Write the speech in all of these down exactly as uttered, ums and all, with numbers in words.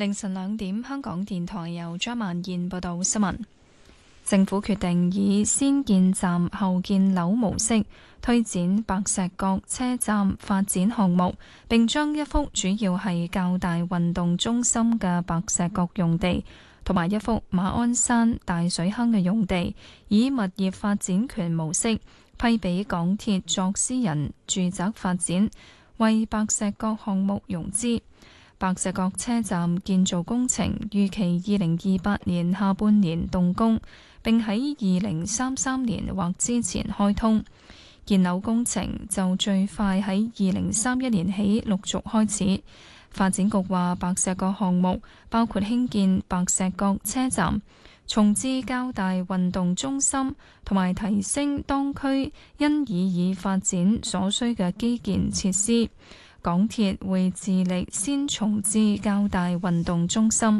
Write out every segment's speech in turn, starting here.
凌晨兩點，香港電台由張萬燕報道新聞。政府決定以先建站後建樓模式推展白石角車站發展項目，並將一幅主要係較大運動中心嘅白石角用地，同埋一幅馬鞍山大水坑嘅用地，以物業發展權模式批俾港鐵作私人住宅發展，為白石角項目融資。白石角車站建造工程預期二零二八年下半年動工，並喺二零三三年或之前開通。建樓工程就最快喺二零三一年起陸續開始。發展局話，白石角項目包括興建白石角車站、重置較大運動中心，同埋提升當區因以爾發展所需嘅基建設施。港鐵會致力先重置較大運動中心。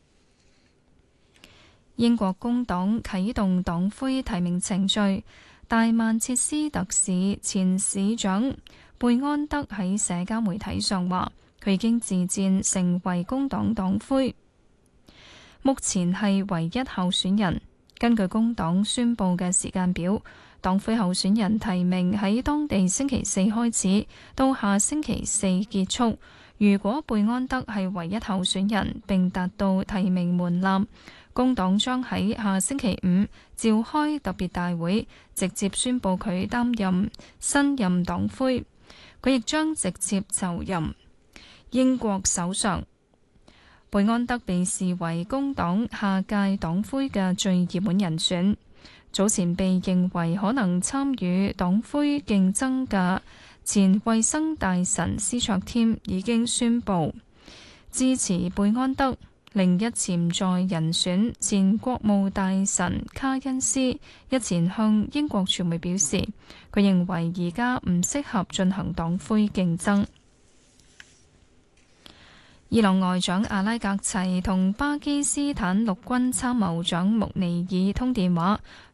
英國工黨啟動黨魁提名程序，大曼徹斯特市前市長貝安德喺社交媒體上話，佢已經自薦成為工黨黨魁，目前係唯一候選人。根據工黨宣佈嘅時間表，黨魁候選人提名喺當地星期四開始，到下星期四結束。如果貝安德係唯一候選人並達到提名門檻，工黨將喺下星期五召開特別大會，直接宣佈佢擔任新任黨魁。佢亦將直接就任英國首相。貝安德被視為工黨下屆黨魁嘅最熱門人選。早前被認為可能參與黨魁競爭嘅前衛生大臣斯卓添已經宣布支持貝安德。另一潛在人選前國務大臣卡恩斯日前向英國傳媒表示，佢認為而家唔適合進行黨魁競爭。伊朗外長阿拉格齊同巴基斯坦陸軍參謀長穆尼爾通電話。